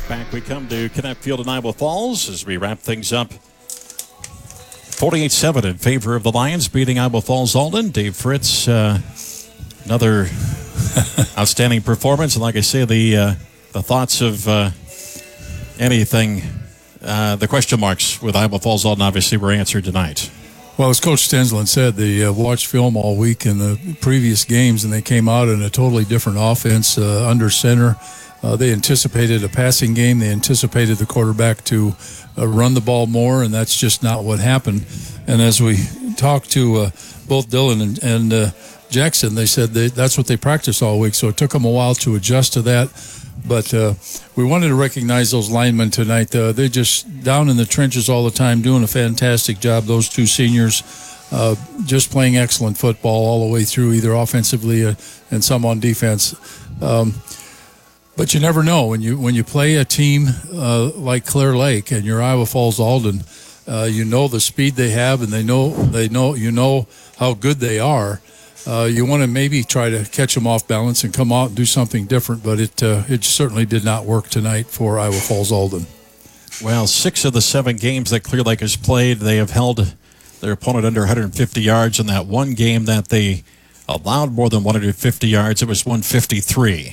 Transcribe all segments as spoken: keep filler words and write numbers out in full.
Back we come to Cadet Field in Iowa Falls as we wrap things up. forty-eight seven in favor of the Lions, beating Iowa Falls Alden. Dave Fritz, uh, another outstanding performance. And like I say, the uh, the thoughts of uh, anything, uh, the question marks with Iowa Falls Alden obviously were answered tonight. Well, as Coach Stensland said, they uh, watched film all week in the previous games, and they came out in a totally different offense uh, under center. Uh, they anticipated a passing game. They anticipated the quarterback to uh, run the ball more, and that's just not what happened. And as we talked to uh, both Dylan and, and uh, Jackson, they said they, that's what they practiced all week, so it took them a while to adjust to that. But uh, we wanted to recognize those linemen tonight. Uh, they're just down in the trenches all the time, doing a fantastic job. Those two seniors uh, just playing excellent football all the way through, either offensively uh, and some on defense. Um, but you never know. When you when you play a team uh, like Clear Lake and you're Iowa Falls Alden, uh, you know the speed they have, and they know they know you know how good they are. Uh, you want to maybe try to catch them off balance and come out and do something different, but it uh, it certainly did not work tonight for Iowa Falls Alden. Well, six of the seven games that Clear Lake has played, they have held their opponent under one hundred fifty yards. In that one game that they allowed more than one hundred fifty yards, it was one fifty-three.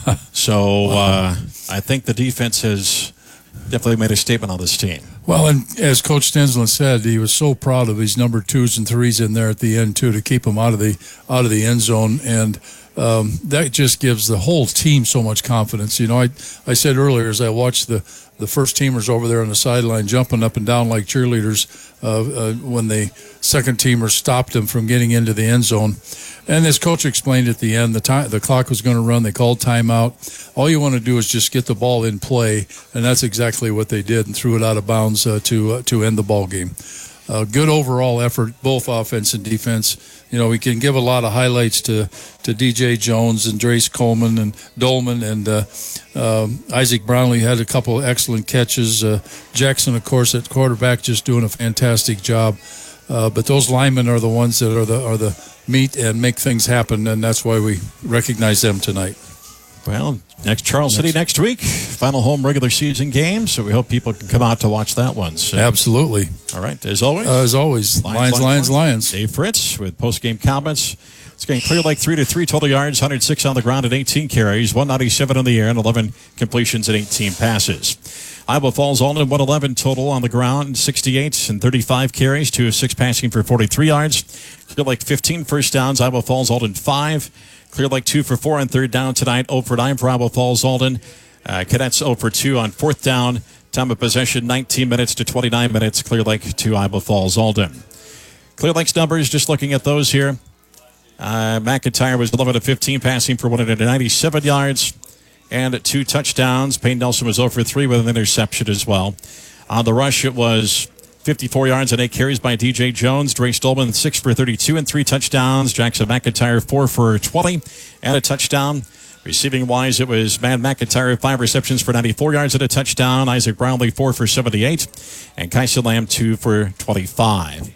So uh, I think the defense has definitely made a statement on this team. Well, and as Coach Stensland said, he was so proud of his number twos and threes in there at the end too, to keep them out of the out of the end zone, and um, that just gives the whole team so much confidence. You know, I I said earlier as I watched the the first teamers over there on the sideline jumping up and down like cheerleaders uh, uh, when the second teamers stopped them from getting into the end zone. And as Coach explained at the end, the time the clock was going to run. They called timeout. All you want to do is just get the ball in play, and that's exactly what they did, and threw it out of bounds uh, to uh, to end the ball game. Uh, good overall effort, both offense and defense. You know, we can give a lot of highlights to, to D J Jones and Drace Coleman and Dolman, and uh, um, Isaac Brownlee had a couple of excellent catches. Uh, Jackson, of course, at quarterback, just doing a fantastic job. Uh, but those linemen are the ones that are the are the meat and make things happen, and that's why we recognize them tonight. Well, next Charles City next week, final home regular season game, so we hope people can come out to watch that one. So. Absolutely. All right, as always. Uh, as always, Lions, Lions, Lions, Lions. Dave Fritz with post-game comments. It's getting Clear Lake three to three total yards, one hundred six on the ground and eighteen carries, one ninety-seven in the air, and eleven completions and eighteen passes. Iowa Falls Alden one eleven total on the ground, sixty-eight and thirty-five carries, two of six passing for forty-three yards. Clear Lake fifteen first downs, Iowa Falls Alden five. Clear Lake two for four on third down tonight, zero for nine for Iowa Falls Alden. Uh, Cadets zero for two on fourth down. Time of possession nineteen minutes to twenty-nine minutes. Clear Lake to Iowa Falls Alden. Clear Lake's numbers, just looking at those here. Uh, McIntyre was eleven to fifteen, passing for one hundred ninety-seven yards and two touchdowns. Payne Nelson was zero for three with an interception as well. On the rush, it was fifty-four yards and eight carries by D J Jones. Drace Dolman, six for thirty-two and three touchdowns. Jackson McIntyre, four for twenty and a touchdown. Receiving-wise, it was Matt McIntyre, five receptions for ninety-four yards and a touchdown. Isaac Brownlee, four for seventy-eight. And Kaisa Lamb, two for twenty-five.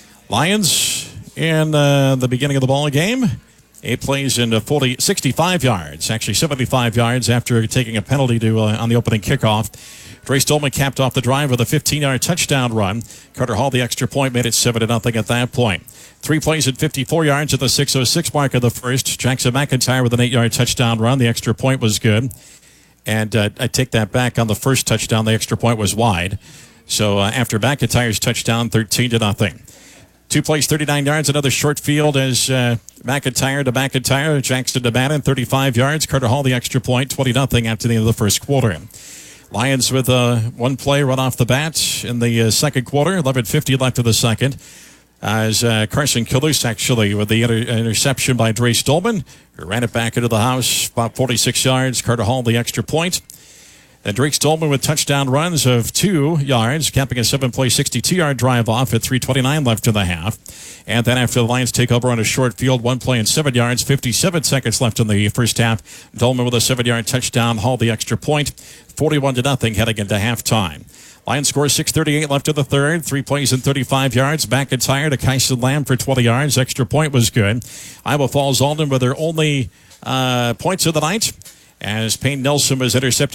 Lions in uh, the beginning of the ball game. Eight plays in forty, sixty-five yards, actually seventy-five yards after taking a penalty to uh, on the opening kickoff. Drace Dolman capped off the drive with a fifteen-yard touchdown run. Carter Hall, the extra point, made it seven to nothing at that point. Three plays at fifty-four yards at the six oh six mark of the first. Jackson McIntyre with an eight-yard touchdown run. The extra point was good. And uh, I take that back. On the first touchdown, the extra point was wide. So uh, after McIntyre's touchdown, thirteen to nothing. Two plays, thirty-nine yards, another short field as uh, McIntyre to McIntyre, Jackson to Madden, thirty-five yards. Carter Hall, the extra point, twenty nothing after the end of the first quarter. Lions with uh, one play right off the bat in the uh, second quarter, eleven fifty left of the second. As uh, Carson Killoos actually with the inter- interception by Drace Dolman, who ran it back into the house, about forty-six yards. Carter Hall, the extra point. And Drace Dolman with touchdown runs of two yards, capping a seven-play, sixty-two-yard drive off at three twenty-nine left in the half. And then after the Lions take over on a short field, one play and seven yards, fifty-seven seconds left in the first half. Dolman with a seven-yard touchdown, Hall the extra point, forty-one to nothing heading into halftime. Lions score six thirty-eight left of the third, three plays and thirty-five yards. McIntyre to Kaisa Lamb for twenty yards. Extra point was good. Iowa Falls Alden with their only uh, points of the night, as Payne Nelson was intercepted